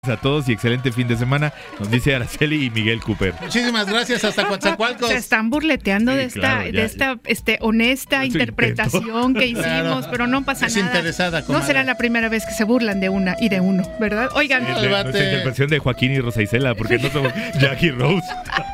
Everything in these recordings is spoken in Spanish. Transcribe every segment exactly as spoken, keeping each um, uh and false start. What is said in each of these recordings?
A todos y excelente fin de semana, nos dice Araceli y Miguel Cooper. Muchísimas gracias, hasta Coatzacoalcos. Se están burleteando sí, de esta, claro, ya, de esta este, honesta interpretación intento. que hicimos, claro. pero no pasa es nada. Interesada, no será la primera vez que se burlan de una y de uno, ¿verdad? Oigan, sí, de, nuestra interpretación de Joaquín y Rosa Isela, porque no somos Jackie Rose.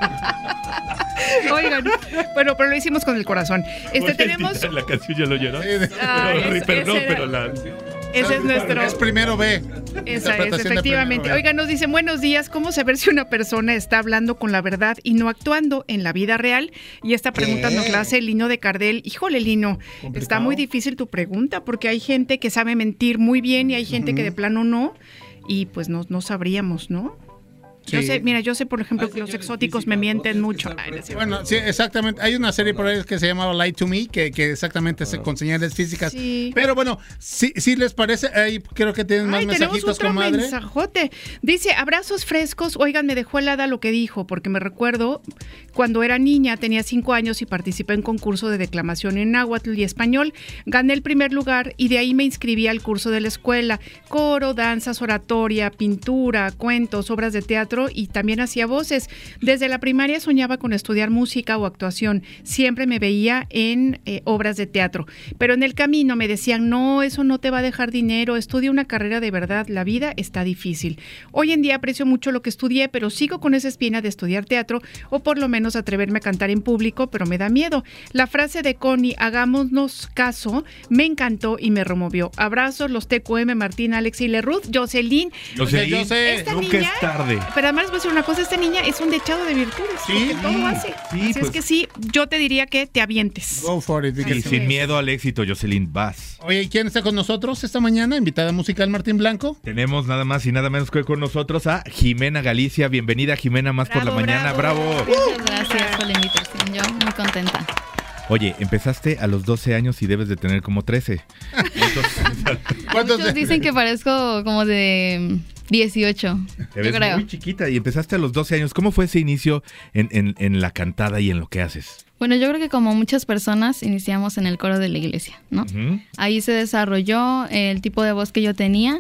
Oigan, bueno, pero lo hicimos con el corazón. Este tenemos la canción ya lo lloró. Ah, pero, es, pero, no, ese, pero la ese es nuestro. Es primero B. Esa es, efectivamente. Oigan, nos dicen, buenos días, ¿cómo saber si una persona está hablando con la verdad y no actuando en la vida real? Y está preguntando clase Lino de Cardel. Híjole, Lino, complicado. Está muy difícil tu pregunta, porque hay gente que sabe mentir muy bien y hay gente uh-huh. que de plano no, y pues no, no sabríamos, ¿no? Sí. Yo sé, mira, yo sé, por ejemplo, que los exóticos física, me mienten mucho. Ay, no bueno, sí, exactamente. Hay una serie por ahí que se llamaba Lie to Me, que, que exactamente se con señales físicas. Sí. Pero bueno, si, si les parece, ahí creo que tienen más Ay, mensajitos, comadre. Mensajote. Dice, abrazos frescos. Oigan, me dejó helada lo que dijo, porque me recuerdo cuando era niña, tenía cinco años y participé en concurso de declamación en náhuatl y español. Gané el primer lugar y de ahí me inscribí al curso de la escuela. Coro, danzas, oratoria, pintura, cuentos, obras de teatro, y también hacía voces. Desde la primaria soñaba con estudiar música o actuación. Siempre me veía en eh, obras de teatro. Pero en el camino me decían, no, eso no te va a dejar dinero, estudia una carrera de verdad, la vida está difícil. Hoy en día aprecio mucho lo que estudié, pero sigo con esa espina de estudiar teatro o por lo menos atreverme a cantar en público, pero me da miedo. La frase de Connie, hagámonos caso, me encantó y me removió. Abrazos, los T Q M, Martín, Alex y Lerud, Jocelyn. Jocelyn, yo sé, nunca es tarde. Pero además voy a decir una cosa, esta niña es un dechado de virtudes, sí, porque todo hace. Sí, Así pues, es que sí, yo te diría que te avientes. Go for it. Sí, sin es. miedo al éxito, Jocelyn, vas. Oye, ¿y quién está con nosotros esta mañana? Invitada musical Martín Blanco. Tenemos nada más y nada menos que con nosotros a Jimena Galicia. Bienvenida, Jimena, más bravo, por la mañana. Bravo. ¡Bravo! Muchas gracias por la invitación, yo muy contenta. Oye, empezaste a los doce años y debes de tener como trece. Entonces, ¿Cuántos Muchos dicen que parezco como de dieciocho. Te ves yo creo. muy chiquita y empezaste a los doce años. ¿Cómo fue ese inicio en, en, en la cantada y en lo que haces? Bueno, yo creo que como muchas personas iniciamos en el coro de la iglesia, ¿no? Uh-huh. Ahí se desarrolló el tipo de voz que yo tenía.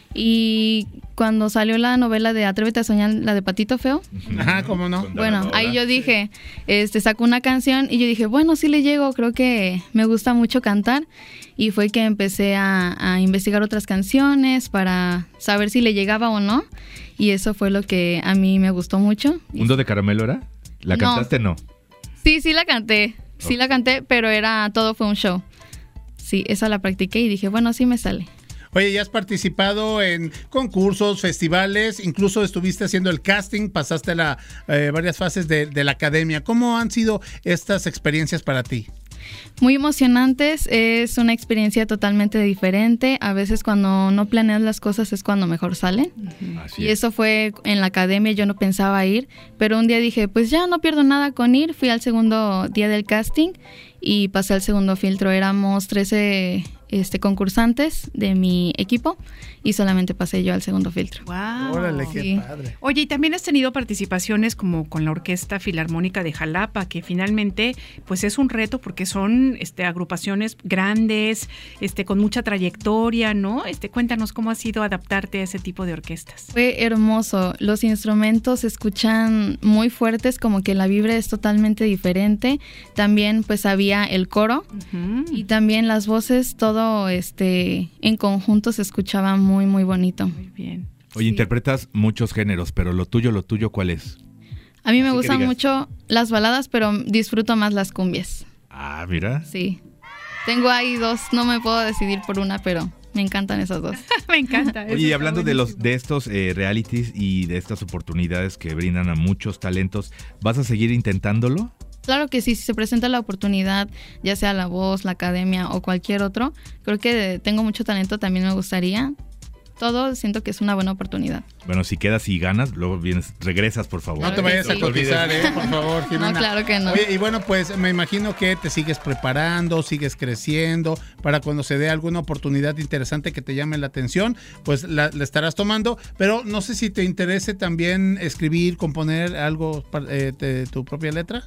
Y cuando salió la novela de Atrévete a soñar, la de Patito Feo, ajá, ¿cómo no? Bueno, ahí yo dije, este, sacó una canción y yo dije, bueno, sí le llego, creo que me gusta mucho cantar. Y fue que empecé a, a investigar otras canciones para saber si le llegaba o no. Y eso fue lo que a mí me gustó mucho. ¿Mundo de Caramelo era? ¿La no. cantaste no? Sí, sí la canté, sí oh. la canté, pero era todo fue un show. Sí, esa la practiqué y dije, bueno, sí me sale. Oye, ya has participado en concursos, festivales, incluso estuviste haciendo el casting, pasaste la, eh, varias fases de, de la academia. ¿Cómo han sido estas experiencias para ti? Muy emocionantes, es una experiencia totalmente diferente. A veces cuando no planeas las cosas es cuando mejor salen. Uh-huh. Así y es. Eso fue en la academia, yo no pensaba ir, pero un día dije, pues ya no pierdo nada con ir. Fui al segundo día del casting y pasé al segundo filtro. Éramos trece este, concursantes de mi equipo y solamente pasé yo al segundo filtro. ¡Wow! Órale, qué sí. padre. Oye, y también has tenido participaciones como con la Orquesta Filarmónica de Jalapa, que finalmente pues es un reto porque son este, agrupaciones grandes, este, con mucha trayectoria, ¿no? Este, cuéntanos cómo ha sido adaptarte a ese tipo de orquestas. Fue hermoso. Los instrumentos se escuchan muy fuertes, como que la vibra es totalmente diferente. También pues había el coro uh-huh. y también las voces, todo este en conjunto se escuchaba muy, muy bonito. Muy bien. Oye, sí. Interpretas muchos géneros, pero lo tuyo, lo tuyo, ¿cuál es? A mí me Así gustan mucho las baladas, pero disfruto más las cumbias. Ah, mira. Sí. Tengo ahí dos, no me puedo decidir por una, pero me encantan esas dos. Me encanta. Oye, y hablando de los de estos eh, realities y de estas oportunidades que brindan a muchos talentos, ¿vas a seguir intentándolo? Claro que sí, si se presenta la oportunidad, ya sea La Voz, la Academia o cualquier otro, creo que tengo mucho talento, también me gustaría. Todo siento que es una buena oportunidad. Bueno, si quedas y ganas, luego vienes, regresas, por favor. No te vayas sí. a cotizar, ¿eh? Por favor, Jimena. No, claro que no. Oye, y bueno, pues me imagino que te sigues preparando, sigues creciendo, para cuando se dé alguna oportunidad interesante que te llame la atención, pues la, la estarás tomando, pero no sé si te interese también escribir, componer algo, eh, de tu propia letra.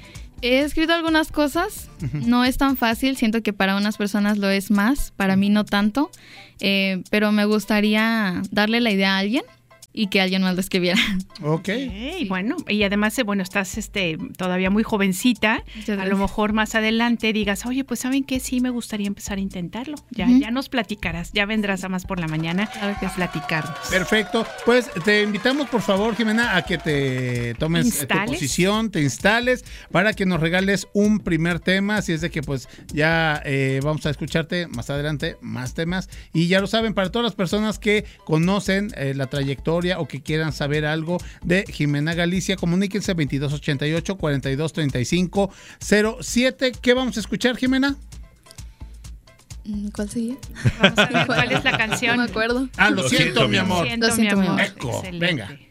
He escrito algunas cosas, uh-huh. no es tan fácil, siento que para unas personas lo es más, para mí no tanto, eh, pero me gustaría darle la idea a alguien y que alguien más lo escribiera. Ok. Y bueno, y además, bueno, estás este todavía muy jovencita. A lo mejor más adelante digas, oye, pues ¿saben qué? Sí, me gustaría empezar a intentarlo. Ya, uh-huh. ya nos platicarás, ya vendrás a Más por la Mañana claro que a platicarnos. Perfecto. Pues te invitamos, por favor, Jimena, a que te tomes ¿Instales? tu posición, te instales, para que nos regales un primer tema. Así es de que pues ya eh, vamos a escucharte más adelante más temas. Y ya lo saben, para todas las personas que conocen eh, la trayectoria o que quieran saber algo de Jimena Galicia, comuníquense veintidós ochenta y ocho, cuarenta y dos treinta y cinco cero siete. ¿Qué vamos a escuchar, Jimena? ¿Cuál seguía? Vamos a ver cuál es la canción. No me acuerdo. Ah, lo, lo siento, siento, mi amor. Lo siento, mi amor. Eco, venga.